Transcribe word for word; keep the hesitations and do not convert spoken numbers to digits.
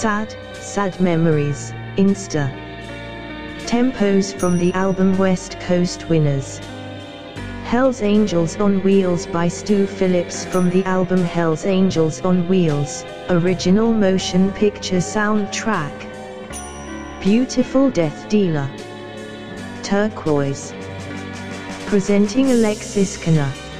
Sad, Sad Memories, Insta. Tempos from the album West Coast Winners. Hell's Angels on Wheels by Stu Phillips from the album Hell's Angels on Wheels, original motion picture soundtrack. Beautiful Death Dealer. Turquoise. Presenting Alexis Cana.